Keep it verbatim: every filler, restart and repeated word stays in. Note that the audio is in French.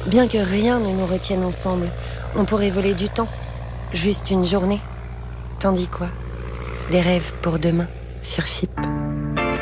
Bien que rien ne nous retienne ensemble, on pourrait voler du temps. Juste une journée. T'en dis quoi? Des rêves pour demain, sur F I P.